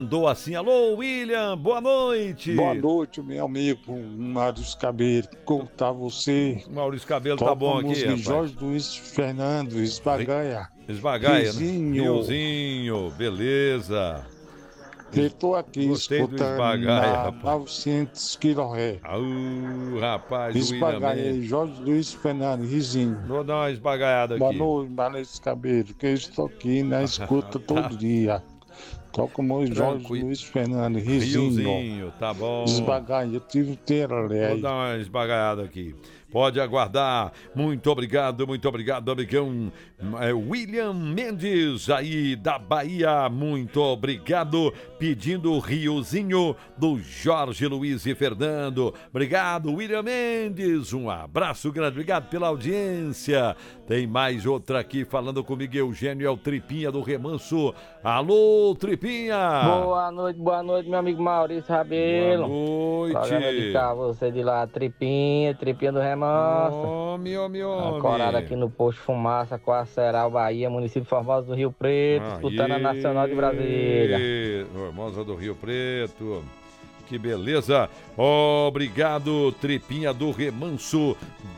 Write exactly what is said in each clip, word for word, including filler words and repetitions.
Mandou assim, alô, William, boa noite. Boa noite, meu amigo Maurício Cabelo. Como tá você? Maurício Cabelo tá Toca bom a aqui, música de rapaz. Jorge Luiz Fernando, Esbagaia. Esbagaia, né? Riozinho. Riozinho, beleza. Eu tô aqui Gostei do escutando Esbagaia, na rapaz. novecentos quilômetros. Au, rapaz, o William Esbagaia, Mendes. Jorge Luiz Fernando, Rizinho. Vou dar uma esbagaiada Boa aqui. noite, Maurício Cabelo, que eu estou aqui na escuta todo dia. Toca o Jorge Tranquilo. Luiz Fernando, Rizinho. Riozinho, tá bom. Esbagaia, eu tive inteiro, Vou aliás. dar uma esbagaiada aqui. Pode aguardar. Muito obrigado, muito obrigado, amigão. É, William Mendes, aí da Bahia. Muito obrigado. Pedindo o Riozinho do Jorge Luiz e Fernando. Obrigado, William Mendes. Um abraço grande. Obrigado pela audiência. Tem mais outra aqui falando comigo, Eugênio, é o Tripinha do Remanso. Alô, Tripinha. Boa noite, boa noite, meu amigo Maurício Rabelo. Boa noite. Programa de cá, você de lá, Tripinha, Tripinha do Remanso. Homem, homem, homem. Ancorado aqui no Posto Fumaça, Coaceral, Bahia, município Formosa do Rio Preto, Aí, escutando a Nacional de Brasília. Formosa do Rio Preto. Que beleza. Obrigado, Tripinha do Remanso,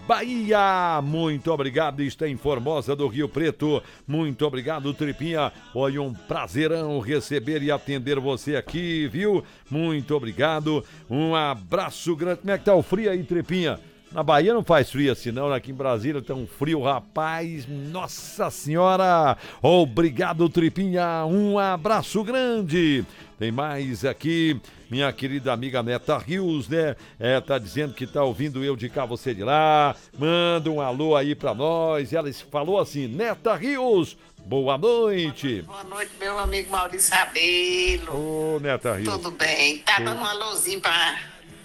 Bahia. Muito obrigado. Está em Formosa do Rio Preto. Muito obrigado, Tripinha. Foi um prazerão receber e atender você aqui, viu? Muito obrigado. Um abraço grande. Como é que tá o frio aí, Tripinha? Na Bahia não faz frio assim não, aqui em Brasília tá um frio, rapaz, nossa senhora, obrigado, Tripinha, um abraço grande. Tem mais aqui, minha querida amiga Neta Rios, né, é, tá dizendo que tá ouvindo eu de cá, você de lá, manda um alô aí pra nós, ela falou assim, Neta Rios, boa noite. Boa noite, meu amigo Maurício Rabelo. Ô, Neta Rios. Tudo bem, tá dando um alôzinho pra...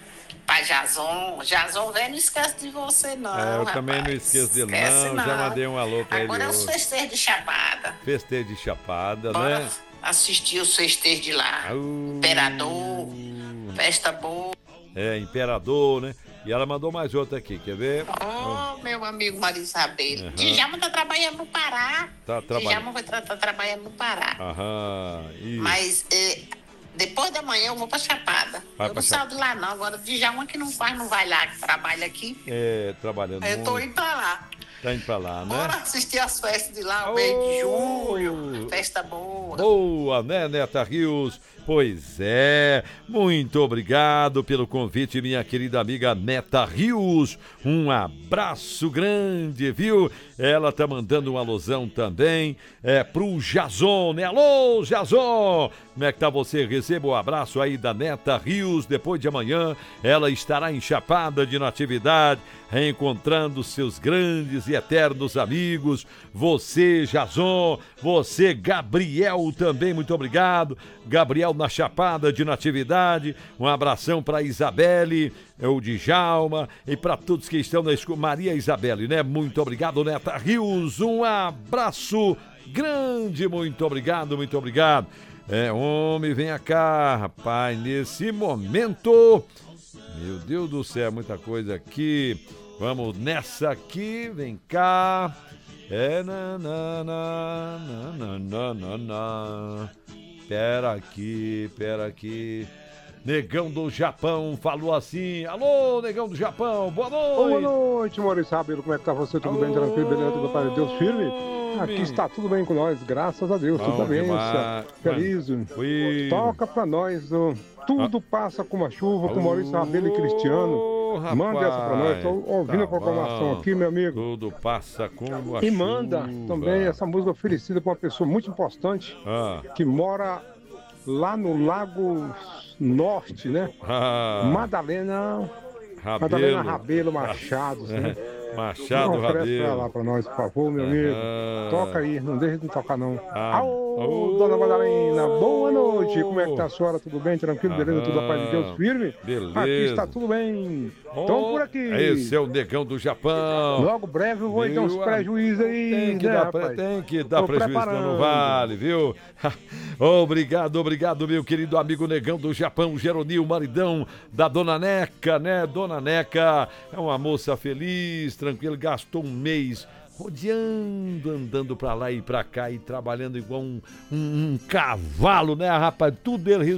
Pai Jason, Jason, velho, não esquece de você, não. É, eu rapaz. também não esqueço dele, Esquece, não. não. Já mandei um alô pra Agora ele. é os hoje. festejos de Chapada. Festejo de Chapada, Bora né? assistir os festejos de lá. Uh, Imperador, festa boa. É, Imperador, né? E ela mandou mais outra aqui, quer ver? Ô, oh, meu amigo Maurício Rabelo. Uhum. Djalma tá trabalhando no Pará. Tá trabalhando. Djalma vai estar tá trabalhando no Pará. Aham. Isso. Mas... Eh, depois da manhã eu vou pra Chapada. Vai eu pra não saio de lá não. Agora o Djalma que não faz, não vai lá, que trabalha aqui. É, trabalhando Aí eu tô muito. indo pra lá. Tá indo pra lá, né? Bora assistir as festas de lá, o mês de julho. Festa boa. Boa, né, Neta Rios? Pois é, muito obrigado pelo convite, minha querida amiga Neta Rios. Um abraço grande, viu? Ela tá mandando um alusão também é, pro Jason, né? Alô, Jason! Como é que tá você? Receba o um abraço aí da Neta Rios. Depois de amanhã, ela estará em Chapada de Natividade, reencontrando seus grandes e eternos amigos. Você, Jason, você, Gabriel, também, muito obrigado. Gabriel na Chapada de Natividade, um abração para Isabelle, o Djalma e para todos que estão na escola. Maria Isabelle, né? Muito obrigado, Neta Rios, um abraço grande, muito obrigado, muito obrigado. É, homem, venha cá, rapaz, nesse momento, meu Deus do céu, muita coisa aqui, vamos nessa aqui, vem cá, é, na, na, na, na, na, na, na. Pera aqui, pera aqui. Negão do Japão falou assim. Alô, Negão do Japão, boa noite. Boa noite, Maurício Rabelo. Como é que tá você? Tudo Alô, bem, tranquilo, beleza? Tudo para Deus firme? Aqui está tudo bem com nós, graças a Deus. Bom, tudo bem, feliz. Fui. Toca pra nós. Oh, tudo ah. passa com uma chuva, com Maurício Rabelo e Cristiano. Rapaz, manda essa pra nós, tô ouvindo tá a programação bom. Aqui, meu amigo. Tudo passa com a E chuva. manda também essa música oferecida pra uma pessoa muito importante ah. que mora lá no Lago Norte, né? Ah. Madalena Rabelo. Madalena Rabelo Machado, né? Machado não, Rabelo. Pra lá pra nós, por favor, meu amigo. Ah. Toca aí, não deixa de tocar não. Ah. Alô, dona Madalena, boa noite. Como é que tá a senhora? Tudo bem? Tranquilo? Beleza? Tudo a paz de Deus firme? Beleza. Aqui está tudo bem. Oh, Então por aqui. Esse é o Negão do Japão. Logo breve eu vou viu? dar uns prejuízos aí. Tem que né, dar, rapaz? tem que dar Tô prejuízo, preparando. não vale, viu? Obrigado, obrigado, meu querido amigo Negão do Japão, Geronil, maridão da Dona Neca, né? Dona Neca é uma moça feliz, tranquila, gastou um mês rodeando, andando pra lá e pra cá e trabalhando igual um, um, um cavalo, né, rapaz? Tudo ele